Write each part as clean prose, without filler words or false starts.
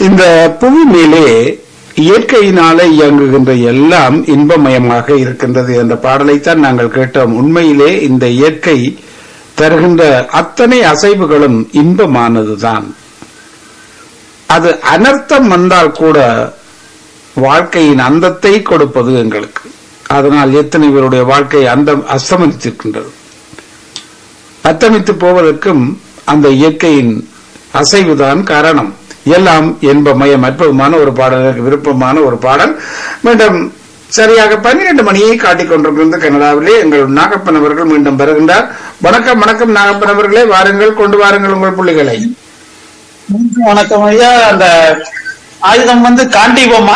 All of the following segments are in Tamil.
இந்த புவி மேலே இயற்கையினாலே இயங்குகின்ற எல்லாம் இன்பமயமாக இருக்கின்றது என்ற பாடலைத்தான் நாங்கள் கேட்டோம். உண்மையிலே இந்த இயற்கை தருகின்ற அத்தனை அசைவுகளும் இன்பமானதுதான். அது அனர்த்தம் வந்தால் கூட வாழ்க்கையின் அந்தத்தை கொடுப்பது எங்களுக்கு. அதனால் எத்தனை பேருடைய வாழ்க்கை அந்தம் அஸ்தமித்திருக்கின்றது. அத்தமித்து போவதற்கும் அந்த இயற்கையின் அசைவுதான் காரணம். எல்லாம் இன்பமயம். அற்புதமான ஒரு பாடல், எனக்கு விருப்பமான ஒரு பாடல். மீண்டும் சரியாக 12 மணியை காட்டிக் கொண்டிருக்கின்ற கனடாவிலே எங்கள் நாகப்பன் அவர்கள் மீண்டும் பெறுகின்றார். வணக்கம் வணக்கம் நாகப்பன் அவர்களே, வாருங்கள், கொண்டு வாருங்கள் உங்கள் புள்ளிகளை. வணக்கம் ஐயா. அந்த ஆயுதம் காண்டீபமா?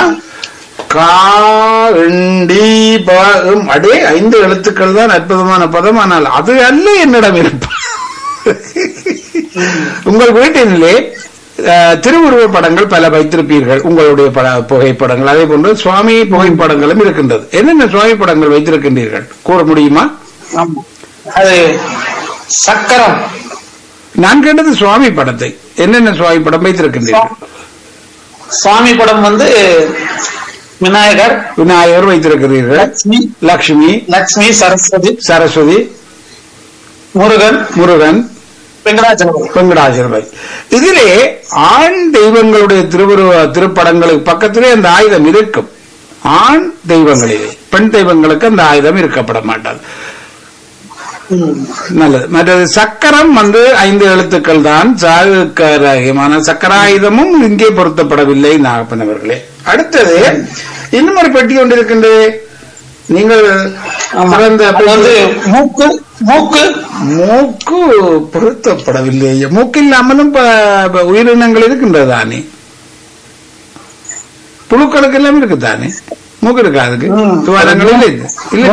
காண்டீபம். அடே 5 எழுத்துக்கள் தான், அற்புதமான பதம். ஆனால் அது அல்ல என்னிடம் இருப்ப. உங்கள் வீட்டிலே திருவுருவ படங்கள் பல வைத்திருப்பீர்கள், உங்களுடைய புகைப்படங்கள். அதே போன்று சுவாமி புகைப்படங்களும் இருக்கின்றது. என்னென்ன சுவாமி படங்கள் வைத்திருக்கின்றீர்கள் கூற முடியுமா? அது சக்கரம். நான் கேட்டது சுவாமி படத்தை. என்னென்ன சுவாமி படம் வைத்திருக்கின்றீர்கள்? சுவாமி படம் விநாயகர் வைத்திருக்கிறீர்கள், லட்சுமி, சரஸ்வதி, முருகன், வெங்கடாஜலபதி. இதிலே ஆண் தெய்வங்களுடைய திருப்படங்களுக்கு பக்கத்திலே அந்த ஆயுதம் இருக்கும். ஆண் தெய்வங்களிலே பெண் தெய்வங்களுக்கு அந்த ஆயுதம் இருக்கப்பட மாட்டாது. நல்லது. மற்றது சக்கரம் 5 எழுத்துக்கள் தான். சக்கராயுதமும் இங்கே பொருத்தப்படவில்லை நாகப்பன் அவர்களே. அடுத்தது இன்னும் ஒரு பெட்டி கொண்டிருக்கின்றது. நீங்கள் மூக்கு பொருத்தப்படவில்லை. மூக்கு இல்லாமலும் உயிரினங்கள் இருக்கின்றதானே, புழுக்களுக்கு எல்லாம் இருக்குதானே, மூக்கு இருக்கா? அதுக்கு துவாரங்களும் இல்லை.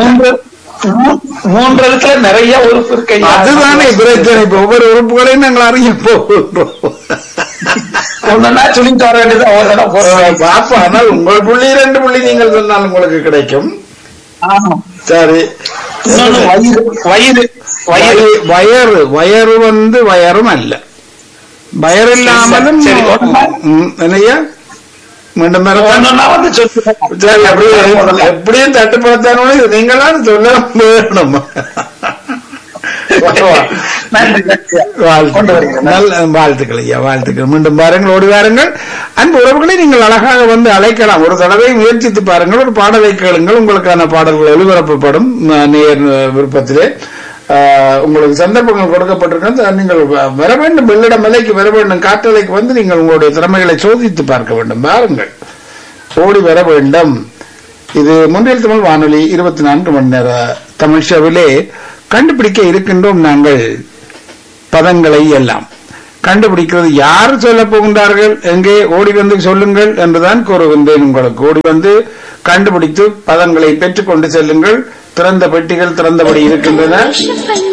3 இடத்துல நிறைய உறுப்பு இருக்கு. அதுதானே பிரச்சனை. இப்ப ஒவ்வொரு உறுப்புகளையும் நாங்கள் அறிய போகின்றோம். சொல்லிட்டு வர வேண்டியது பாப்பா. ஆனால் உங்கள் புள்ளி 2 புள்ளி நீங்கள் சொன்னால் உங்களுக்கு கிடைக்கும். சரி. வயறு வயரும் அல்ல, வயர் இல்லாமலும் என்னையா மீண்டும் எப்படியும் தட்டுப்படுத்தானோ நீங்களாம் சொல்ல வேணும். வாழ்த்துக்கள் ஐயா, வாழ்த்துக்கள். மீண்டும் பாருங்கள், ஓடி வாருங்கள். அன்பு உறவுகளை நீங்கள் அழகாக அழைக்கலாம். ஒரு தடவை முயற்சித்து பாருங்கள். ஒரு பாடலை கேளுங்கள். உங்களுக்கான பாடல்கள் ஒளிபரப்பப்படும் நேர் விருப்பத்திலே. உங்களுக்கு சந்தர்ப்பங்கள் கொடுக்கப்பட்டிருக்க நீங்கள் வர வேண்டும். வெள்ளிட மலைக்கு வர வேண்டும். காற்றலைக்கு நீங்கள் உங்களுடைய திறமைகளை சோதித்து பார்க்க வேண்டும். பாருங்கள், ஓடி வர வேண்டும். இது முன்னில் தமிழ் வானொலி 24 மணி நேர தமிழ் ஷோவிலே கண்டுபிடிக்க இருக்கின்றோம். நாங்கள் பதங்களை எல்லாம் கண்டுபிடிக்கிறது. யார் சொல்ல போகின்றார்கள், எங்கே ஓடி சொல்லுங்கள் என்றுதான் கூறுகின்றேன் உங்களுக்கு. ஓடி கண்டுபிடித்து பதங்களை பெற்றுக் கொண்டு செல்லுங்கள். திறந்த பெட்டிகள் திறந்தபடி இருக்கின்றன.